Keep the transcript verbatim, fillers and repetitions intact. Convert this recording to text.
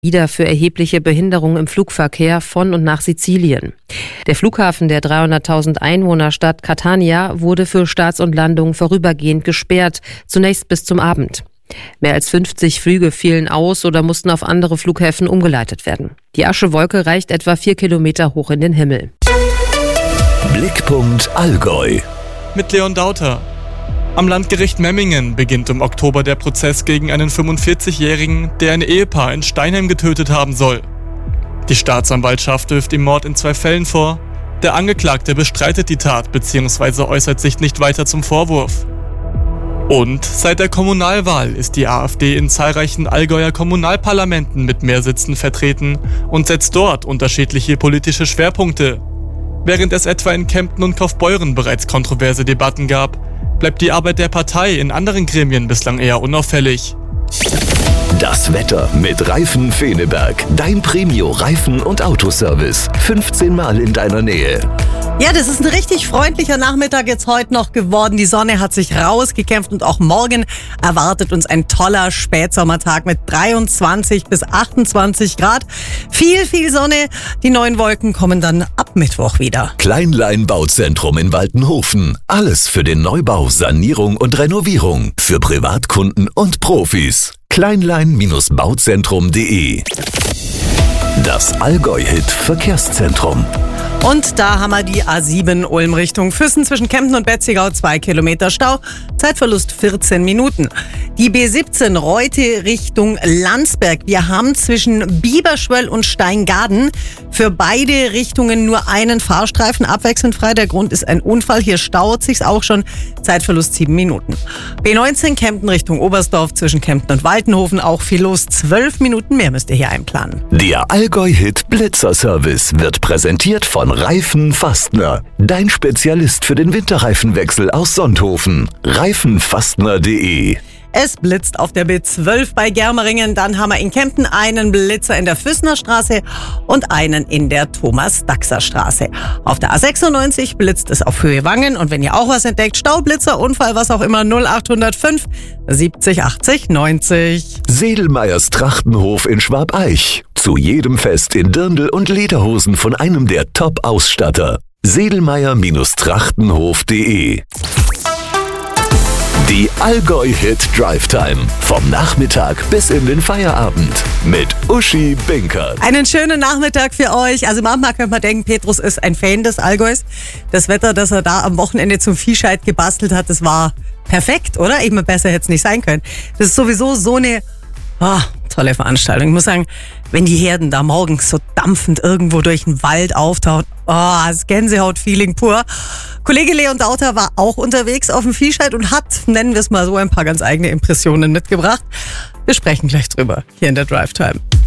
wieder für erhebliche Behinderungen im Flugverkehr von und nach Sizilien. Der Flughafen der dreihunderttausend Einwohnerstadt Catania wurde für Starts und Landungen vorübergehend gesperrt, zunächst bis zum Abend. Mehr als fünfzig Flüge fielen aus oder mussten auf andere Flughäfen umgeleitet werden. Die Aschewolke reicht etwa vier Kilometer hoch in den Himmel. Blickpunkt Allgäu. Mit Leon Dauter. Am Landgericht Memmingen beginnt im Oktober der Prozess gegen einen fünfundvierzigjährigen, der ein Ehepaar in Steinheim getötet haben soll. Die Staatsanwaltschaft wirft ihm Mord in zwei Fällen vor. Der Angeklagte bestreitet die Tat bzw. äußert sich nicht weiter zum Vorwurf. Und seit der Kommunalwahl ist die AfD in zahlreichen Allgäuer Kommunalparlamenten mit mehr Sitzen vertreten und setzt dort unterschiedliche politische Schwerpunkte. Während es etwa in Kempten und Kaufbeuren bereits kontroverse Debatten gab, bleibt die Arbeit der Partei in anderen Gremien bislang eher unauffällig. Das Wetter mit Reifen Feneberg. Dein Premio-Reifen- und Autoservice. fünfzehn Mal in deiner Nähe. Ja, das ist ein richtig freundlicher Nachmittag jetzt heute noch geworden. Die Sonne hat sich rausgekämpft und auch morgen erwartet uns ein toller Spätsommertag mit dreiundzwanzig bis achtundzwanzig Grad. Viel, viel Sonne. Die neuen Wolken kommen dann ab Mittwoch wieder. Kleinlein Bauzentrum in Waltenhofen. Alles für den Neubau, Sanierung und Renovierung. Für Privatkunden und Profis. kleinlein Bauzentrum punkt de. Das Allgäu-Hit Verkehrszentrum. Und da haben wir die A sieben Ulm Richtung Füssen zwischen Kempten und Betzigau, zwei Kilometer Stau, Zeitverlust vierzehn Minuten. Die B siebzehn Reute Richtung Landsberg. Wir haben zwischen Bieberschwöll und Steingaden für beide Richtungen nur einen Fahrstreifen abwechselnd frei. Der Grund ist ein Unfall. Hier staut sich's auch schon. Zeitverlust sieben Minuten. B neunzehn Kempten Richtung Oberstdorf zwischen Kempten und Waltenhofen. Auch viel los. zwölf Minuten mehr müsst ihr hier einplanen. Der Allgäu-Hit Blitzer-Service wird präsentiert von Reifen Fastner. Dein Spezialist für den Winterreifenwechsel aus Sonthofen. reifenfastner punkt de. Es blitzt auf der B zwölf bei Germeringen. Dann haben wir in Kempten einen Blitzer in der Füssener Straße und einen in der Thomas-Daxer-Straße. Auf der A sechsundneunzig blitzt es auf Höhe Wangen. Und wenn ihr auch was entdeckt, Staublitzer, Unfall, was auch immer, null acht null fünf siebzig achtzig neunzig. Sedelmeyers Trachtenhof in Schwabeich. Zu jedem Fest in Dirndl und Lederhosen von einem der Top-Ausstatter. sedelmeyer Trachtenhof punkt de. Die Allgäu-Hit Drive Time. Vom Nachmittag bis in den Feierabend. Mit Uschi Binkert. Einen schönen Nachmittag für euch. Also manchmal könnte man denken, Petrus ist ein Fan des Allgäus. Das Wetter, das er da am Wochenende zum Viehscheid gebastelt hat, das war perfekt, oder? Ich meine, besser hätte es nicht sein können. Das ist sowieso so eine oh, tolle Veranstaltung. Ich muss sagen, wenn die Herden da morgens so dampfend irgendwo durch den Wald auftauchen, oh, das Gänsehaut-Feeling pur. Kollege Leon Dauter war auch unterwegs auf dem Viehscheid und hat, nennen wir es mal so, ein paar ganz eigene Impressionen mitgebracht. Wir sprechen gleich drüber hier in der Drive Time.